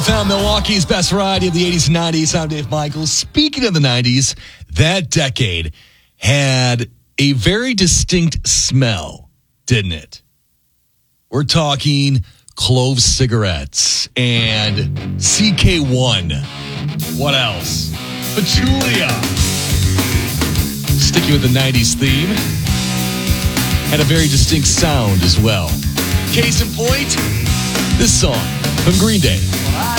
Found Milwaukee's best variety of the 80s and 90s. I'm Dave Michaels. Speaking of the 90s, that decade had a very distinct smell, didn't it? We're talking clove cigarettes and CK1. What else? Pachulia. Sticking with the 90s theme. Had a very distinct sound as well. Case in point, this song from Green Day.